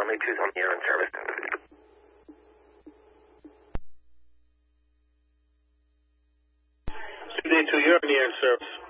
Runway 2's on the air in service. Day 2, you're on the air in service.